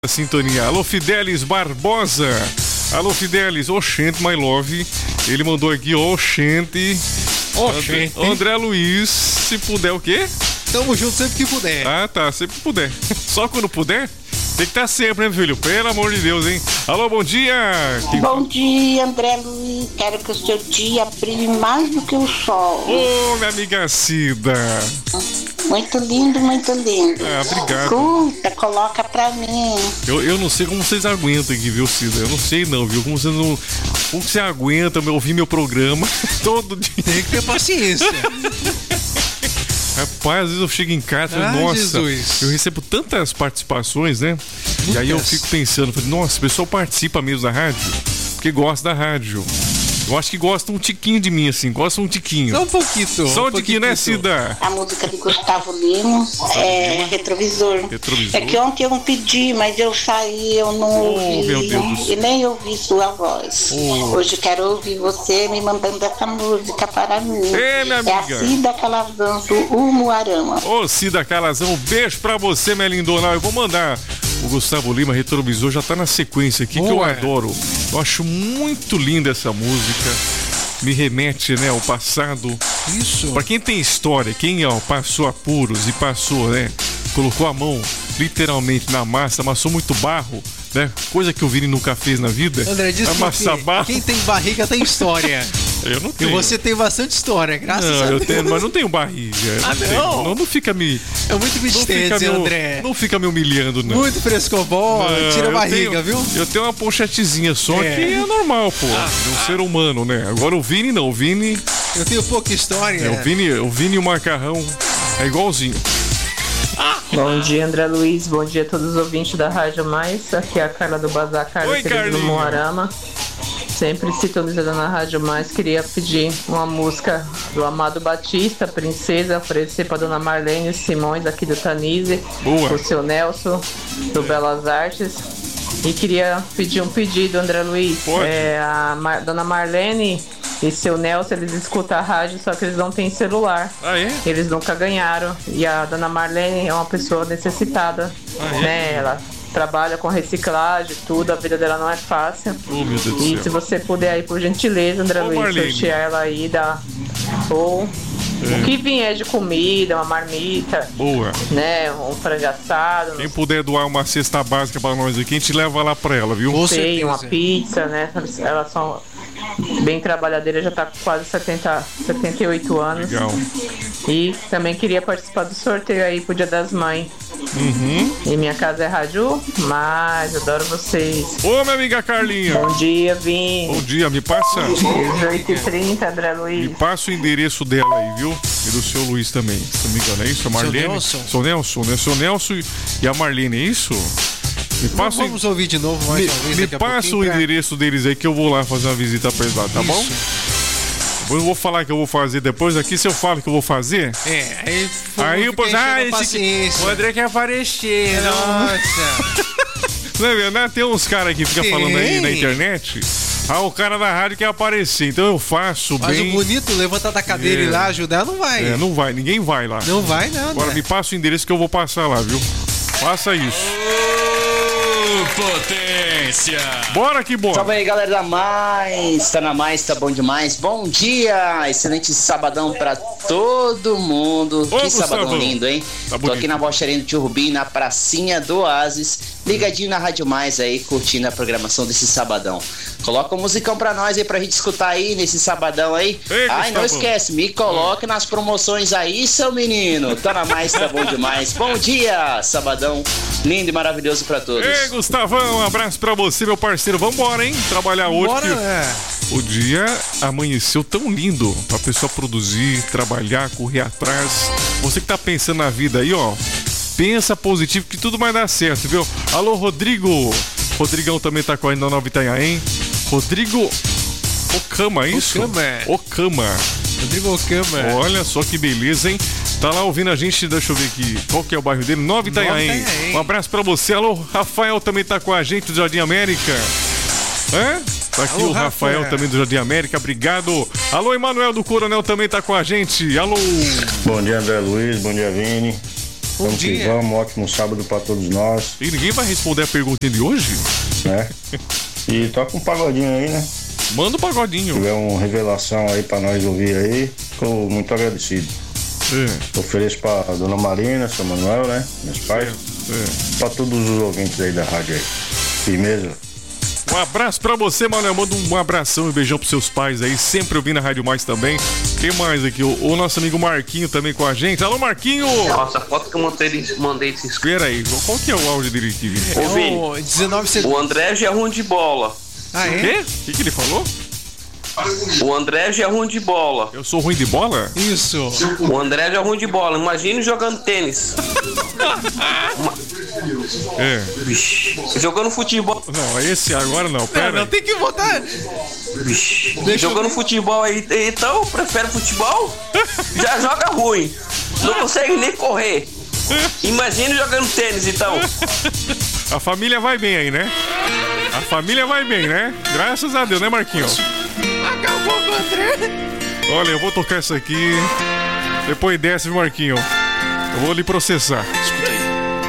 Sintonia. Alô, Fidelis Barbosa. Alô, Fidelis. Oxente, my love. Ele mandou aqui, oxente. Oxente. André Luiz, se puder o quê? Tamo junto sempre que puder. Ah, tá, sempre que puder. Só quando puder? Tem que estar sempre, né, filho? Pelo amor de Deus, hein? Alô, bom dia. Bom dia, André Luiz. Quero que o seu dia brilhe mais do que o sol. Ô, minha amiga Cida. Muito lindo, muito lindo. Ah, obrigado. Escuta, coloca pra mim. Eu não sei como vocês aguentam aqui, viu, Cida? Eu não sei não, viu? Como você aguenta ouvir meu programa todo dia? Tem que ter paciência. Rapaz, às vezes eu chego em casa e nossa, Jesus. eu recebo tantas participações, né? Muitas. E aí eu fico pensando, nossa, o pessoal participa mesmo da rádio, porque gosta da rádio. Eu acho que gosta um tiquinho de mim, assim, gosta um tiquinho. Só um pouquinho. Só um tiquinho, né, Cida? A música de Gustavo Lima é Retrovisor. Retrovisor. É que ontem eu não pedi, mas eu saí, eu não ouvi. meu Deus do céu. E nem ouvi sua voz. Hoje quero ouvir você me mandando essa música para mim. Ei, minha É a amiga. Cida Calazão do Umuarama. Ô, Cida Calazão, um beijo pra você, minha lindona. Eu vou mandar o Gustavo Lima, Retrovisor, já tá na sequência aqui, que eu adoro. Eu acho muito linda essa música. Me remete, né, ao passado. Isso. Pra quem tem história, quem passou apuros e passou, né, colocou a mão literalmente na massa, amassou muito barro, né, coisa que o Vini nunca fez na vida. André, diz amassar que barro. quem tem barriga tem história. Eu não E tenho. você tem bastante história, graças a Não, eu Deus. tenho, mas não tenho barriga. Ah, tenho. não? Não fica me... É muito mistência, André. Não fica me humilhando, não. Muito frescobol, Não, tira a eu barriga, tenho- viu? Eu tenho uma ponchetezinha só, É. que é normal, pô. De um ser humano, né? Agora o Vini não. O Vini Eu tenho pouca história. o Vini e o Macarrão é igualzinho. Bom dia, André Luiz. Bom dia a todos os ouvintes da Rádio Mais. Aqui é a Carla do Bazar, Carla Oi, Teresa do Carlinha. Moarama. Sempre sintonizada na Rádio Mais. Queria pedir uma música do Amado Batista, Princesa, oferecer para Dona Marlene Simões, aqui do Tanise. Boa. O seu Nelson, do Belas Artes. E queria pedir um pedido, André Luiz. Pode. Dona Marlene e seu Nelson, eles escutam a rádio, só que eles não têm celular. Ah, é? Eles nunca ganharam. E a Dona Marlene é uma pessoa necessitada, né? Ela trabalha com reciclagem, tudo, a vida dela não é fácil. Oh, meu Deus do E céu. se você puder aí, por gentileza, André Ô, Luiz, Marlene. sortear ela aí, ou o que vier de comida, uma marmita, Boa. né? Um frango assado, Quem puder doar uma cesta básica pra nós aqui, a gente leva lá pra ela, viu? Com não sei, certeza. uma pizza, né? Elas são bem trabalhadeiras, já tá com quase 78 anos. Legal. E também queria participar do sorteio aí pro Dia das Mães. Uhum. E minha casa é Rádio, mas adoro vocês. Ô, minha amiga Carlinha. Bom dia, Vini. Bom dia, me passa 18h30, André Luiz. o endereço dela aí, viu? E do seu Luiz também, se não me engano, é isso? A Marlene? Nelson. Seu Nelson, né? Seu Nelson e a Marlene, é isso? Me passa, Vamos ouvir de novo mais uma vez me daqui a passa o pouquinho pra- endereço deles aí que eu vou lá fazer uma visita pra eles lá, tá bom? Isso. Eu não vou falar que eu vou fazer depois aqui, se eu falo que eu vou fazer. Aí o povo, paciência. o André quer aparecer, Nossa. Não é verdade? Tem uns caras que ficam Tem. falando aí na internet. Ah, o cara da rádio quer aparecer, então eu faço Mas bem. o bonito levantar da cadeira É. e ir lá ajudar não vai. É, não vai, ninguém vai lá. Não vai, não. Agora né? me passa o endereço que eu vou passar lá, viu? Faça isso. Potência! Bora que bora. Salve aí, galera da Mais, tá na Mais, tá bom demais. Bom dia, excelente sabadão pra todo mundo. Que sabadão Gustavão. lindo, hein? Tá Tô bonito. aqui na Bocharia do Tio Rubim, na pracinha do Oasis, ligadinho na Rádio Mais aí, curtindo a programação desse sabadão. Coloca um musicão pra nós aí pra gente escutar aí nesse sabadão aí. Ei, Ai, não Gustavão. esquece, me coloque nas promoções aí, seu menino. Tá na Mais, tá bom demais. Bom dia, sabadão lindo e maravilhoso pra todos. Ei, Gustavão, um abraço pra você, meu parceiro. Vambora, hein? Trabalhar hoje. Bora, que né? o dia amanheceu tão lindo pra pessoa produzir, trabalhar, correr atrás. Você que tá pensando na vida aí, ó. Pensa positivo que tudo vai dar certo, viu? Alô, Rodrigo. Rodrigão também tá com a ainda Nova Itanhaém. Rodrigo Ocama, é isso? Ocama. Rodrigo Cama. Olha só que beleza, hein? Tá lá ouvindo a gente, deixa eu ver aqui. Qual que é o bairro dele? Nova Itanhaém. Itanhaém. Um abraço pra você. Alô, Rafael também tá com a gente do Jardim América. Hã? Tá aqui Alô, o Rafael Rafael. também do Jardim América, obrigado. Alô, Emanuel do Coronel também tá com a gente. Alô. Bom dia, André Luiz. Bom dia, Vini. Vamos que vamos, ótimo sábado pra todos nós. E ninguém vai responder a pergunta de hoje? Né? E toca um pagodinho aí, né? Manda um pagodinho. Se tiver uma revelação aí pra nós ouvir aí, tô muito agradecido. Ofereço pra Dona Marina, seu Manuel, né? Meus pais. Pra todos os ouvintes aí da rádio aí. Firmeza. Um abraço pra você, Manuel. Manda um abração e um beijão pros seus pais aí, sempre ouvindo a Rádio Mais também. Quem mais aqui? O nosso amigo Marquinho também com a gente. Alô, Marquinho! Nossa, a foto que eu mandei esses... Espera aí, qual que é o áudio dele aqui, Vini? Ô, Vini, 19 segundos. o André já é ruim de bola. Ah, é? O quê? O que ele falou? O André já é ruim de bola. Eu sou ruim de bola? Isso. O André já é ruim de bola. Imagine jogando tênis. Vixe, jogando futebol. Não, esse agora não. Pera. Não, tem que votar. Vixe, jogando futebol aí, então, prefere futebol? Já joga ruim. Não consegue nem correr. Imagine jogando tênis, então. A família vai bem aí, né? A família vai bem, né? Graças a Deus, né, Marquinhos? Acabou com o André. Olha, eu vou tocar isso aqui. Depois dessa, viu, Marquinho? Eu vou lhe processar.